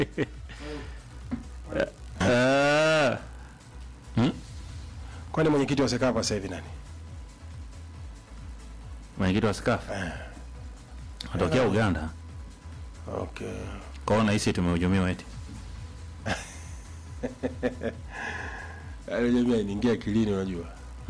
Kwani mwenyekiti wa Sekafa sasa hivi nani? Mwenyekiti wa Sekafa atokea Uganda. Okay. Kaona hisi tumehujumiwa eti. Jamii inaingia akilini unajua.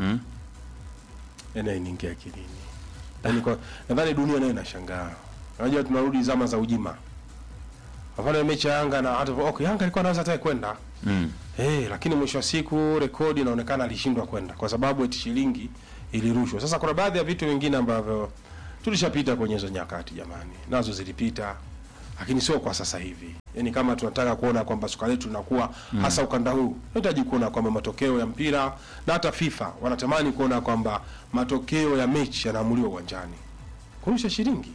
Inaingia akilini. Yaani kwa nadhani dunia nayo inashangaa. Unajua tunarudi zama za ujima. Afanye mechi ya Yanga na hata okay, Yanga alikuwa anaweza hata kwenda. Lakini mwisho wa siku rekodi inaonekana alishindwa kwenda kwa sababu eti shilingi ilirushwa. Sasa kuna baadhi ya vitu vingine ambavyo tulishapita kwenye hizo nyakati jamani. Nazo zilipita. Lakini sio kwa sasa hivi. Yaani kama tunataka kuona kwamba soka letu linakuwa hasa ukanda huu, tunahitaji kuona kwamba matokeo ya mpira na hata FIFA wanatamani kuona kwamba matokeo ya mechi yanaamuliwa uwanjani. Kurusha shilingi.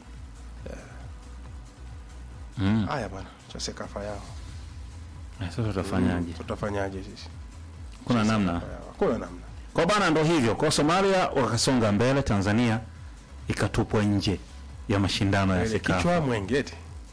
Haya bwana, cha Sekafa yao. Sasa tutafanyaje? Tutafanyaje sisi? Kuna namna. Kuna namna. Kwa bana ndo hivyo. Kwa Somalia wakasonga mbele, Tanzania ikatupwa nje ya mashindano ya Sekafa. Kichwa mwengete.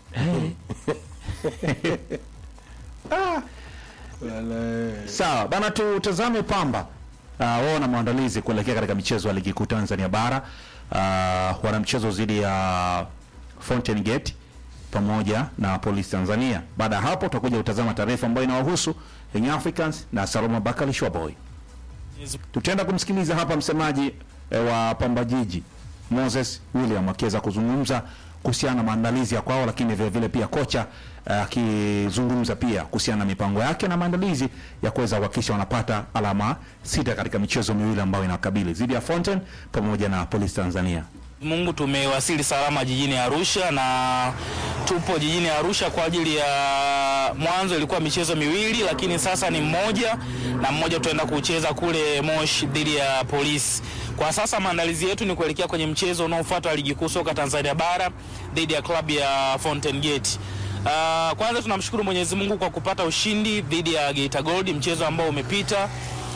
Sawa, bana tutazame Pamba. Wao na maandalizi kuelekea katika michezo ya ligi kuu Tanzania bara. Wana mchezo dhidi ya Fountain Gate pamoja na Police Tanzania. Baada hapo tutakuja kutazama taarifa ambayo inawahusu Young Africans na Saloma Bakari Shwaboy. Tutaenda kumsikiliza hapa msemaji wa Pamba Jiji Moses William akiweza kuzungumza kuhusiana na maandalizi ya kwao, lakini vile vile pia kocha akizungumza pia kuhusiana na mipango yake na maandalizi ya kuweza kuhakikisha wanapata alama 6 katika michezo miwili ambayo inakabili dhidi ya Fountain pamoja na Police Tanzania. Mungu tumewasili salama jijini Arusha na tupo jijini Arusha kwa ajili ya mwanzo ilikuwa michezo miwili lakini sasa ni mmoja na mmoja tutaenda kucheza kule Moshi dhidi ya Polisi. Kwa sasa maandalizi yetu ni kuelekea kwenye mchezo unaofuata ligi kuu soka Tanzania bara dhidi ya klabu ya Fountain Gate. Kwanza tunamshukuru Mwenyezi Mungu kwa kupata ushindi dhidi ya Geita Gold, mchezo ambao umepita.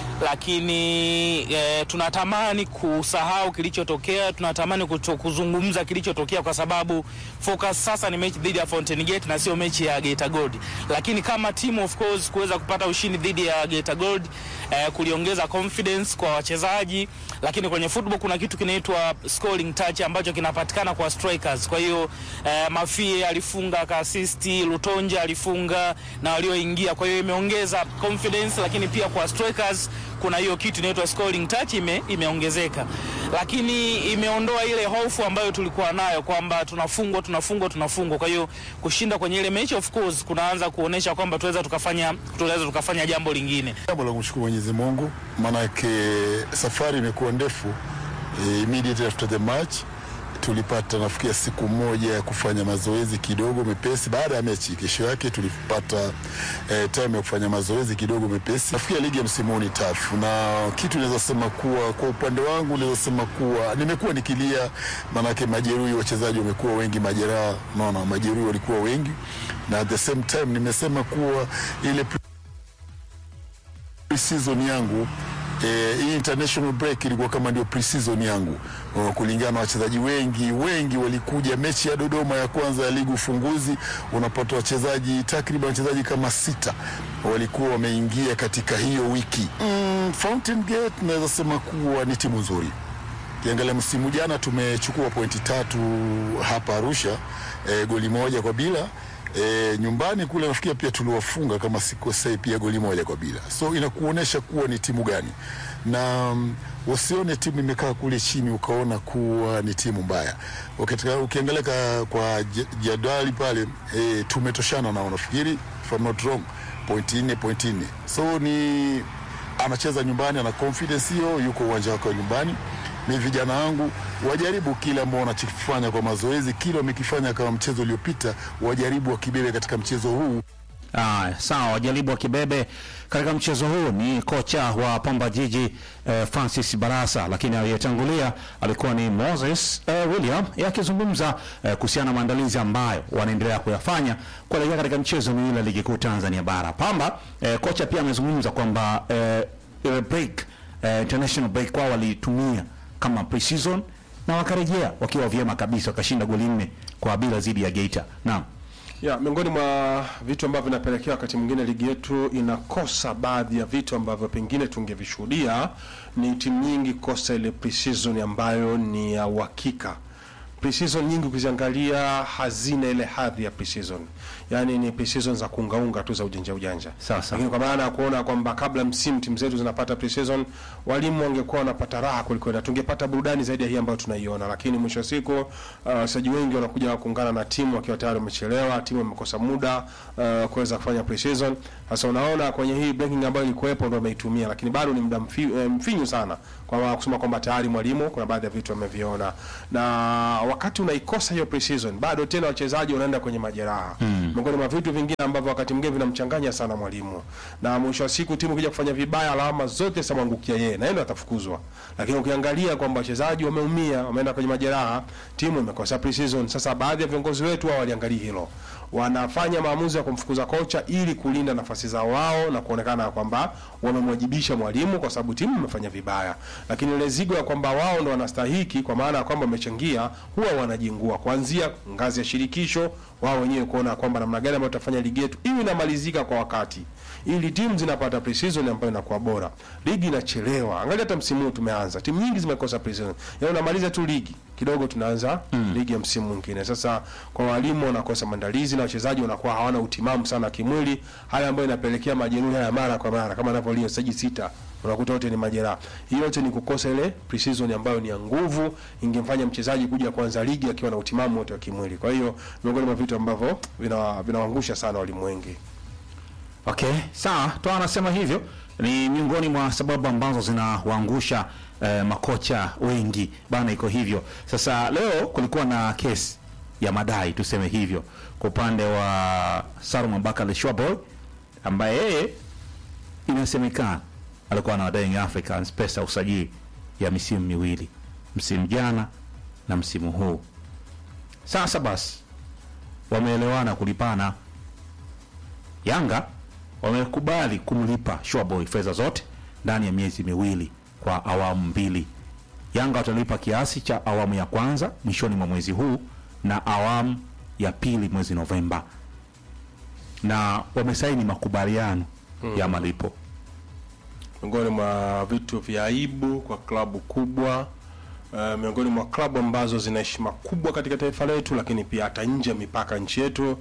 Lakini tunatamani kusahau kilichotokea, tunatamani kuzungumza kilichotokea kwa sababu focus sasa ni mechi dhidi ya Fountain Gate na sio mechi ya Geita Gold. Lakini kama team of course kuweza kupata ushindi dhidi ya Geita Gold kuliongeza confidence kwa wachezaji, lakini kwenye football kuna kitu kinaitwa scoring touch ambacho kinapatikana kwa strikers. Kwa hiyo Mafie alifunga, ka-assist, Lutonja alifunga na walioingia. Kwa hiyo imeongeza confidence, lakini pia kwa strikers kuna hiyo kitu inaitwa scoring touch imeongezeka. Lakini imeondoa ile hofu ambayo tulikuwa nayo kwamba tunafungwa. Kwa hiyo kushinda kwenye ile mechi of course kunaanza kuonesha kwamba tunaweza tukafanya jambo lingine. Jambo la kumshukuru Mwenyezi Mungu, maana yake safari imekuwa ndefu. Immediately after the match tulipata nafikia siku moja ya kufanya mazoezi kidogo mepesi baada ya mechi. Kesho yake tulipata time ya kufanya mazoezi kidogo mepesi. Nafikia ligi ya msimu ni tough, na kitu naweza sema kuwa kwa upande wangu naweza sema kuwa nimekuwa nikilia, maana yake majeruhi, wachezaji wamekuwa wengi, majeraha, naona majeruhi walikuwa wengi, na at the same time nimesema kuwa ile pre-season yangu hii international break ilikuwa kama ndio pre-season yangu. Kulingana na wachezaji wengi walikuja mechi ya Dodoma ya kwanza ya ligi ufunguzi, unapata wachezaji takriban wachezaji kama 6 walikuwa wameingia katika hiyo wiki. Fountain Gate naweza sema kuwa ni timu nzuri. Kiangalia msimu jana tumechukua pointi 3 hapa Arusha, goli 1-0. Nyumbani kule nafikia pia tuliwafunga kama sikosei pia goli 1-0. So inakuonesha kuwa ni timu gani, na wasione timu imekaa kule chini ukaona kuwa ni timu mbaya. Ukiangalia kwa jadwali pale tumetoshana nao, nafikiri if I'm not wrong pointi 4. So ni anacheza nyumbani, ana confidence hiyo, yuko uwanja wake nyumbani. Ni vijana wangu wajaribu kila ambao wanachofanya kwa mazoezi, kila wamekifanya kama mchezo uliopita, wajaribu wakibebe katika mchezo huu. Sawa, wajaribu wakibebe katika mchezo huu. Ni kocha wa Pamba Jiji Francis Barasa, lakini aliyetangulia alikuwa ni Moses William yakizungumza kuhusiana na maandalizi ambayo wanaendelea kuyafanya kuelekea katika mchezo miwili ya ligi kuu Tanzania bara. Pamba kocha pia amezungumza kwamba break international break kwa walitumia kama pre-season na wakarejea wakiwa vyema kabisa, wakashinda goli 4-0 dhidi ya Geita. Naam. Ya, miongoni mwa vitu ambavyo vinapelekea wakati mwingine ligi yetu inakosa baadhi ya vitu ambavyo pengine tungevishuhudia ni timu nyingi kosa ile pre-season ambayo ni ya uhakika. Pre-season nyingi ukiziangalia hazina ile hadhi ya pre-season. Yaani ni pre-season za kuungaunga tu za ujanja. Sasa. Lakini kwa maana ya kuona kwamba kabla msimu timu zetu zinapata pre-season, walimu wangekuwa wanapata raha kuliko na tungepata burudani zaidi ya hii ambayo tunaiona. Lakini mwisho wa siku wachezaji wengi wanakuja kuungana na timu wakiwa tayari wamechelewa, timu imekosa muda kuweza kufanya pre-season. Sasa unaona kwenye hii breaking ambayo ilikuwepo ndio wameitumia, lakini bado ni muda mfinyu sana kwa kusema kwamba tayari mwalimu kuna baadhi ya vitu ameviona. Na wakati unaikosa hiyo pre-season bado tena wachezaji wanaenda kwenye majeraha. Miongoni mwa vitu vingine ambavyo wakati mwingine vinamchanganya sana mwalimu. Na mwisho wa siku timu kija kufanya vibaya alama zote samwangukia yeye na yeye atafukuzwa. Lakini ukiangalia kwamba wachezaji wameumia, wameenda kwenye majeraha, timu imekosa pre-season. Sasa baadhi ya viongozi wetu wao waliangalia hilo. Wanafanya maamuzi ya kumfukuza kocha ili kulinda nafasi zao wao na kuonekana kwamba wamemwajibisha mwalimu kwa sababu timu imefanya vibaya. Lakini ile zigo ya kwamba wao ndo wanastahiki kwa maana ya kwamba wamechangia, huwa wanajingua kuanzia ngazi ya shirikisho wao wenyewe kuona kwamba namna gani ambayo tutafanya ligi yetu ili inamalizika kwa wakati, ili timu zinapata pre-season ambayo inakuwa bora. Ligi inachelewa. Angalia hata msimu huu tumeanza, timu nyingi zimekosa pre-season. Yaani unamaliza tu ligi kidogo tunaanza ligi ya msimu mwingine. Sasa kwa walimu wanakosa maandalizi na wachezaji wanakuwa hawana utimamu sana kimwili, hali ambayo inapelekea majeruhi ya mara kwa mara kama anavyolia wachezaji 6 unakuta wote ni majeraha. Hiyo yote ni kukosa ile pre-season ambayo ni ya nguvu, ingemfanya mchezaji kuja kuanza ligi akiwa na utimamu wote wa kimwili. Kwa hiyo miongoni mwa vitu ambavyo vinawaangusha sana walimu wengi. Okay, sawa. Toa anasema hivyo ni miongoni mwa sababu ambazo zinawaangusha makocha wengi. Bana iko hivyo. Sasa leo kulikuwa na kesi ya madai tuseme hivyo kwa upande wa Salum Abakar Shwaboy ambaye yeye inasemekana alikuwa anawadai Africans pesa usajili ya misimu miwili. Msimu jana na msimu huu. Sasa basi wameelewana kulipana. Yanga wamekubali kumlipa Shwaboy fedha zote ndani ya miezi miwili kwa awamu mbili. Yanga watalipa kiasi cha awamu ya kwanza mwishoni mwa mwezi huu na awamu ya pili mwezi Novemba. Na wamesaini makubaliano ya malipo. Miongoni mwa vitu vya aibu kwa klabu kubwa, miongoni mwa klabu ambazo zina heshima kubwa katika taifa letu lakini pia hata nje mipaka nchi yetu,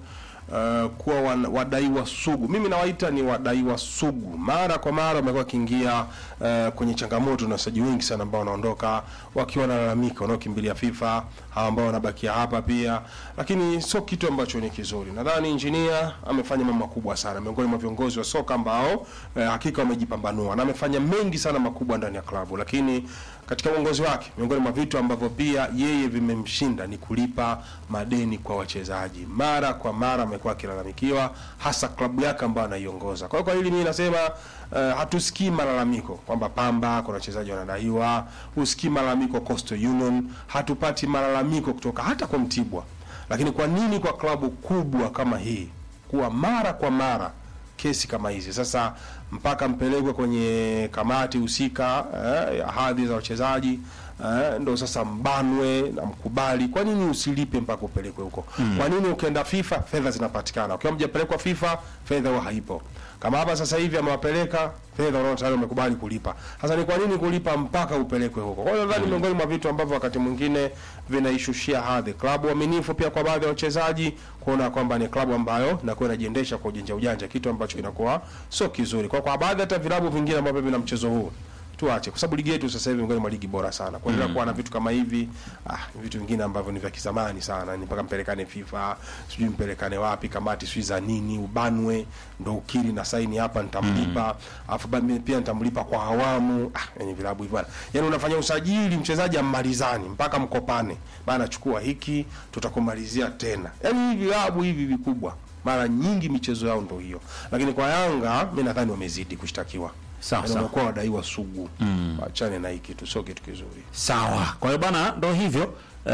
kuwa wadaiwa sugu. Mimi nawaita ni wadaiwa sugu. Mara kwa mara wamekuwa kiingia kwenye changamoto na wachezaji wengi sana ambao wanaondoka wakiwa wanalalamika, wanaokimbilia FIFA, hao ambao wanabakia hapa pia. Lakini sio kitu ambacho ni kizuri. Nadhani engineer amefanya mambo makubwa sana miongoni mwa viongozi wa soka ambao hakika wamejipambanua na amefanya mengi sana makubwa ndani ya klabu. Lakini katika uongozi wake miongoni mwa vitu ambavyo pia yeye vimemshinda ni kulipa madeni kwa wachezaji. Mara kwa mara amekuwa akilalamikiwa hasa klabu yake ambayo anaiongoza. Kwa hili mimi nasema hatusikii malalamiko kwamba Pamba kuna wachezaji wanadaiwa, usikii malalamiko Coastal Union, hatupati malalamiko kutoka hata kwa Mtibwa. Lakini kwa nini kwa klabu kubwa kama hii kuwa mara kwa mara kesi kama hizi? Sasa mpaka mpelekwe kwenye kamati husika ya hadhi za wachezaji, ndo sasa mbanwe na mkubali. Kwa nini usilipe mpaka upelekwe huko? Kwa nini ukienda FIFA fedha zinapatikana, ukiwa mjapelekwa FIFA fedha huwa haipo? Kama hapa sasa hivi amewapeleka fedha, unaona tayari umekubali kulipa. Sasa ni kwa nini kulipa mpaka upelekwe huko? Kwa hiyo nadhani miongoni mwa vitu ambavyo wakati mwingine vinaishushia hadhi klabu, uaminifu pia kwa baadhi ya wachezaji kuona kwamba ni klabu ambayo inakuwa inajiendesha kwa ujanja, kitu ambacho kinakuwa sio kizuri. Kwa baadhi hata vilabu vingine ambavyo vina mchezo huu tuache, kwa sababu ligi yetu sasa hivi miongoni mwa ligi bora sana. Kuendelea kuwa na vitu kama hivi, vitu vingine ambavyo ni vya kizamani sana, ni mpaka mpelekane FIFA, sijui mpelekane wapi, kamati sijui za nini, ubanwe ndo ukiri na saini hapa nitamlipa, afu pia nitamlipa kwa awamu. Yani vilabu hivi bwana, yani unafanya usajili mchezaji ammalizani mpaka mkopane, bana chukua hiki tutakumalizia tena. Yani hivi vilabu hivi vikubwa mara nyingi michezo yao ndio hiyo. Lakini kwa Yanga mimi nadhani wamezidi kushtakiwa. Sawa. Wanakuwa wadaiwa sugu. Achane na hiki tu, sio kitu kizuri. Sawa. Kwa hiyo bana ndio hivyo.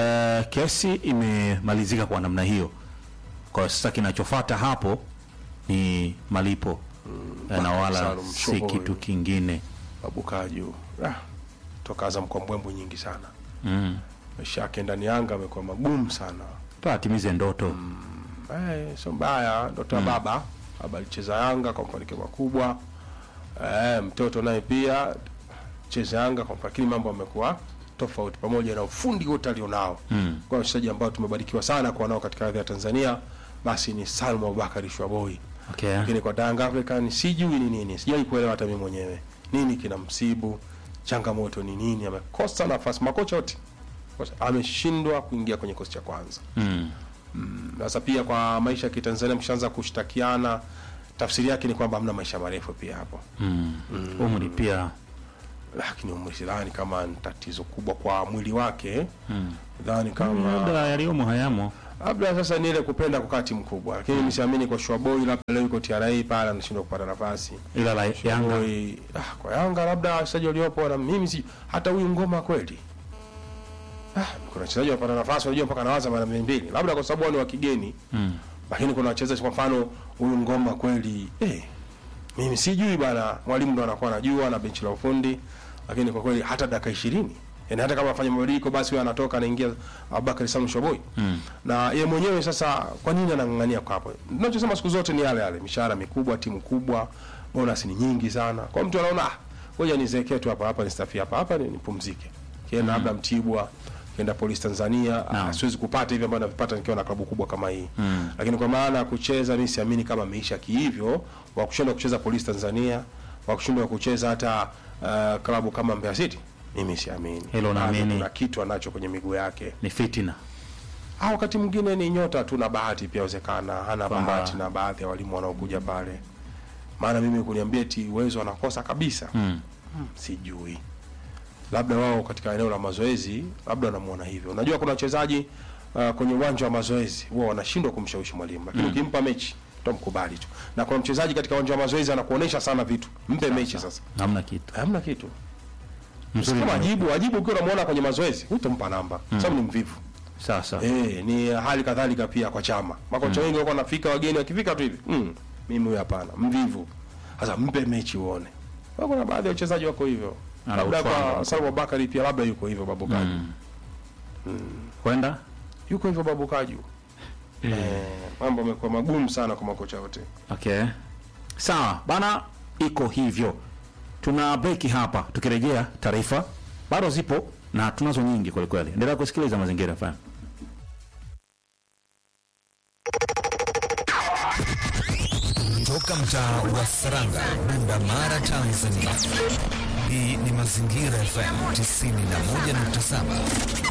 Kesi imemalizika kwa namna hiyo. Kwa sasa kinachofuata hapo ni malipo. Na wala si kitu kingine. Babukaju. Toka Azam kwa mbwembwe nyingi sana. Maisha yake ndani Yanga amekuwa magumu sana. Tuatimize ndoto. Sio mbaya, ndoto ya baba alicheza Yanga kwa mafanikio makubwa. Mtoto naye pia cheza Yanga kwa, lakini mambo yamekuwa tofauti pamoja na ufundi wote alionao. Kwa wachezaji ambao tumebarikiwa sana kwa nao katika ardhi ya Tanzania basi ni Salum Abubakar Shwaboi. Okay. Lakini kwa Yanga African sijui ni nini, sijui kuelewa hata mimi mwenyewe. Nini kinamsibu? Changamoto ni nini? Amekosa nafasi, makocha wote ameshindwa kuingia kwenye kikosi cha kwanza. Sasa pia kwa maisha ya Kitanzania mshaanza kushtakiana, tafsiri yake ni kwamba hamna maisha marefu pia hapo. Umri pia, lakini umri sidhani kama ni tatizo kubwa kwa mwili wake. Sidhani kama labda yaliomo hayamo, labda sasa ni ile kupenda kukaa timu kubwa, lakini mimi siamini kwa Shwaboi labda leo yuko TRA pale anashindwa kupata nafasi. ila la Yanga Kwa Yanga labda wachezaji waliopo, na mimi si hata huyu Ngoma kweli. Kuna wachezaji wanapata nafasi unajua mpaka nawaza mara 200 labda kwa sababu ni wa kigeni. Lakini kuna wachezaji kwa mfano huyu Ngoma kweli mimi sijui bana, mwalimu ndo anakuwa anajua na benchi la ufundi, lakini kwa kweli hata dakika 20 yani hata kama afanye mabadiliko basi yeye anatoka anaingia Abubakar Salum Shwaboi. Na yeye mwenyewe sasa kwa nini anang'ang'ania kwa hapo? Ninachosema siku zote ni yale mishahara mikubwa, timu kubwa, bonus ni nyingi sana. Kwa mtu anaona ngoja nizekee tu hapa ni staff hapa nipumzike. Kienda labda Mtibwa, kienda Police Tanzania, siwezi kupata hivi ambavyo navipata nikiwa na klabu kubwa kama hii. Lakini kwa maana ya kucheza mimi siamini kama ameisha kihivyo, wa kushindwa kucheza Police Tanzania, wa kushindwa kucheza hata klabu kama Mbeya City. Mimi siamini. Hilo naamini. Kuna kitu anacho kwenye miguu yake. ni fitina. Wakati mwingine ni nyota tu na bahati pia inawezekana. Hana bahati na baadhi ya walimu wanaokuja pale. Maana mimi kuniambia eti uwezo anakosa kabisa. Sijui. Labda wao katika eneo la mazoezi labda wanamuona hivyo. Unajua kuna wachezaji kwenye uwanja wa mazoezi wao wanashindwa kumshawishi mwalimu, lakini ukimpa mechi utamkubali tu. Na kuna mchezaji katika uwanja wa mazoezi anakuonesha sana vitu. Mpe mechi sasa. Hamna kitu. Mzuri kama wajibu ukiwa unamuona kwenye mazoezi, utampa namba. Sababu ni mvivu. Sasa ni hali kadhalika pia kwa Chama. Makocha wengi wako wanafika, wageni wakifika tu hivi. Mimi huyu hapana, mvivu. Sasa mpe mechi uone. Kuna baadhi ya wachezaji wako hivyo. Labda kwa Salum Abubakar pia labda yuko hivyo Babu Kaju. Kwenda Yuko hivyo Babu Kaju. Mambo yamekuwa magumu sana kwa makocha wote. Okay. Sawa, bana iko hivyo. Tuna break hapa, tukirejea taarifa bado zipo na tunazo nyingi kweli kweli. Endelea kusikiliza Mazingira FM. Toka mtaa wa Saranga, Bunda Mara, Tanzania. Hii ni Mazingira FM 91.7.